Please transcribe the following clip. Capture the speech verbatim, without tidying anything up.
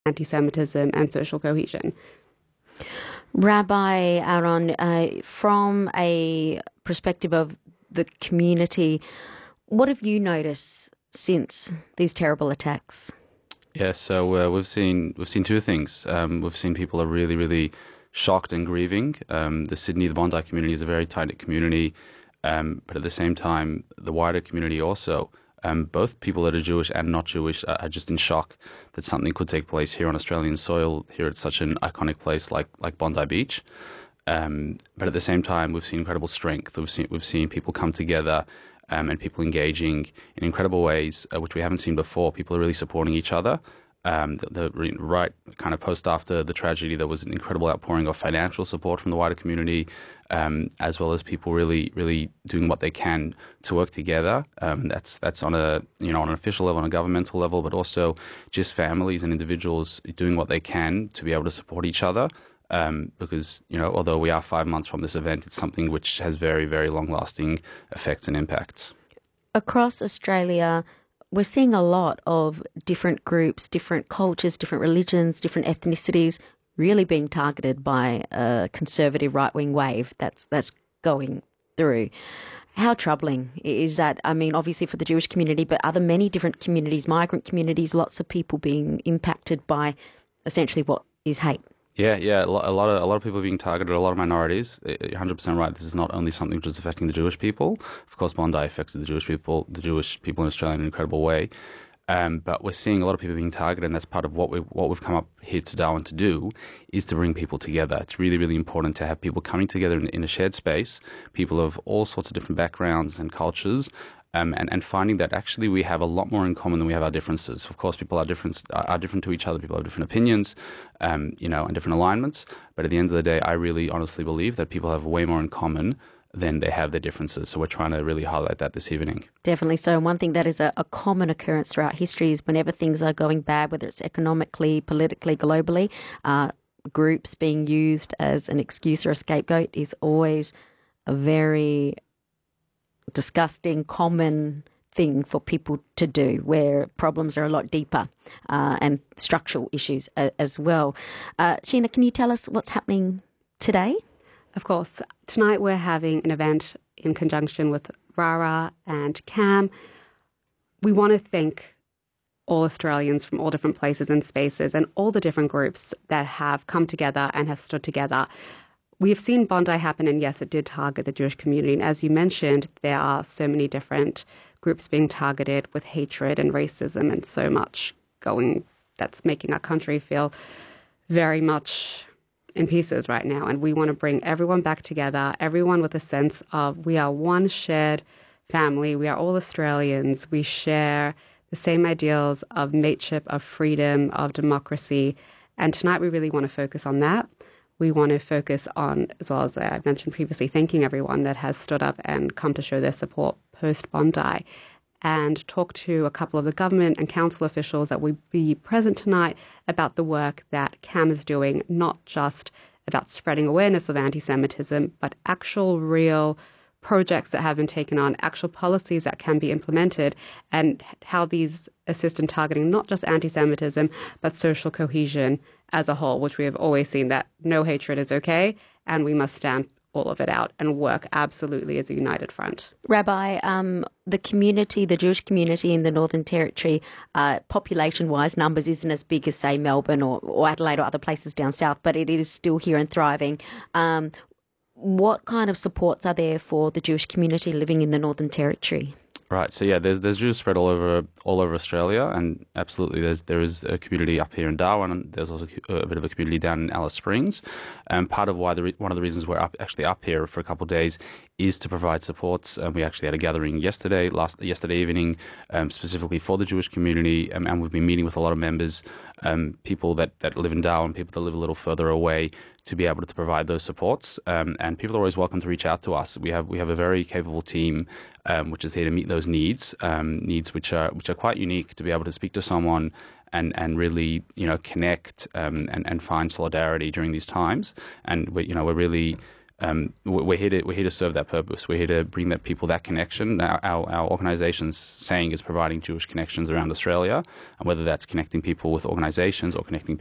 anti-Semitism and social cohesion. Rabbi Aaron, uh, from a perspective of the community, what have you noticed since these terrible attacks? Yeah, so uh, we've seen we've seen two things. Um, we've seen people are really, really shocked and grieving. Um, the Sydney, the Bondi community is a very tight-knit community, um, but at the same time, the wider community also. Um, both people that are Jewish and not Jewish are, are just in shock that something could take place here on Australian soil, here at such an iconic place like like Bondi Beach. Um, but at the same time, we've seen incredible strength. We've seen we've seen people come together. Um, and people engaging in incredible ways, uh, which we haven't seen before. People are really supporting each other. Um, the, the right kind of post after the tragedy, there was an incredible outpouring of financial support from the wider community, um, as well as people really, really doing what they can to work together. Um, that's that's on a you know on an official level, on a governmental level, but also just families and individuals doing what they can to be able to support each other. Um, because, you know, although we are five months from this event, it's something which has very, very long-lasting effects and impacts. Across Australia, we're seeing a lot of different groups, different cultures, different religions, different ethnicities really being targeted by a conservative right-wing wave that's that's going through. How troubling is that? I mean, obviously for the Jewish community, but other many different communities, migrant communities, lots of people being impacted by essentially what is hate. Yeah, yeah, a lot, a lot of a lot of people are being targeted, a lot of minorities. You're one hundred percent right. This is not only something which is affecting the Jewish people. Of course, Bondi affected the Jewish people, the Jewish people in Australia in an incredible way. Um, but we're seeing a lot of people being targeted, and that's part of what we what we've come up here to Darwin to do, is to bring people together. It's really, really important to have people coming together in, in a shared space, people of all sorts of different backgrounds and cultures. Um, and, and finding that actually we have a lot more in common than we have our differences. Of course, people are different, are different to each other. People have different opinions, um, you know, and different alignments. But at the end of the day, I really honestly believe that people have way more in common than they have their differences. So we're trying to really highlight that this evening. Definitely so. And one thing that is a, a common occurrence throughout history is whenever things are going bad, whether it's economically, politically, globally, uh, groups being used as an excuse or a scapegoat is always a very disgusting, common thing for people to do, where problems are a lot deeper uh, and structural issues uh, as well. Uh, Sheena, can you tell us what's happening today? Of course. Tonight we're having an event in conjunction with Rara and CAM. We want to thank all Australians from all different places and spaces and all the different groups that have come together and have stood together. We have seen Bondi happen, and yes, it did target the Jewish community. And as you mentioned, there are so many different groups being targeted with hatred and racism and so much going that's making our country feel very much in pieces right now. And we want to bring everyone back together, everyone with a sense of we are one shared family. We are all Australians. We share the same ideals of mateship, of freedom, of democracy. And tonight we really want to focus on that. We want to focus on, as well as I mentioned previously, thanking everyone that has stood up and come to show their support post-Bondi, and talk to a couple of the government and council officials that will be present tonight about the work that CAM is doing, not just about spreading awareness of anti-Semitism, but actual real projects that have been taken on, actual policies that can be implemented, and how these assist in targeting not just anti-Semitism, but social cohesion as a whole, which we have always seen that no hatred is okay, and we must stamp all of it out and work absolutely as a united front. Rabbi, um, the community, the Jewish community in the Northern Territory, uh, population-wise, numbers isn't as big as, say, Melbourne or, or Adelaide or other places down south, but it is still here and thriving. Um, what kind of supports are there for the Jewish community living in the Northern Territory? Right. So yeah, there's there's Jews spread all over all over Australia, and absolutely there's there is a community up here in Darwin, and there's also a bit of a community down in Alice Springs. And part of why the re- one of the reasons we're up, actually up here for a couple of days is to provide supports. Um, we actually had a gathering yesterday, last yesterday evening, um, specifically for the Jewish community, um, and we've been meeting with a lot of members, um, people that, that live in Darwin, people that live a little further away, to be able to provide those supports. Um, and people are always welcome to reach out to us. We have we have a very capable team um, which is here to meet those needs, um, needs which are which are quite unique, to be able to speak to someone and, and really, you know, connect um, and, and find solidarity during these times. And we, you know, we're really Um, we're here to we're here to serve that purpose. We're here to bring that people that connection. Our our, our organisation's saying is providing Jewish connections around Australia, and whether that's connecting people with organisations or connecting people